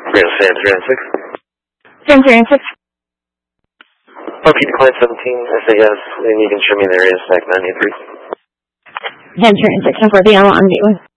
San 396. San 396. Okay, decline 17, I say yes, and you can show me the area stack 93. San 396, and for the on gateway.